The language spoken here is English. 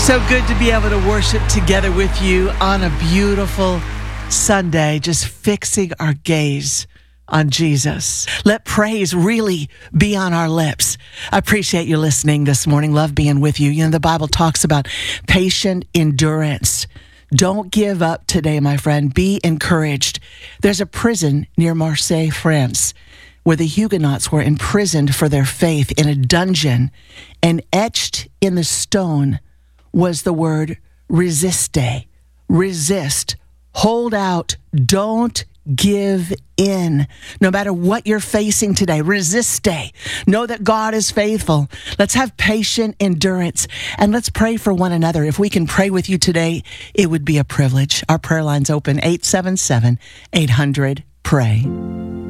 So good to be able to worship together with you on a beautiful Sunday, just fixing our gaze on Jesus. Let praise really be on our lips. I appreciate you listening this morning. Love being with you. You know, the Bible talks about patient endurance. Don't give up today, my friend. Be encouraged. There's a prison near Marseille, France, where the Huguenots were imprisoned for their faith in a dungeon, and etched in the stone was the word resiste, resist, hold out, don't give in. No matter what you're facing today, resiste. Know that God is faithful. Let's have patient endurance, and let's pray for one another. If we can pray with you today, it would be a privilege. Our prayer line's open, 877-800-PRAY.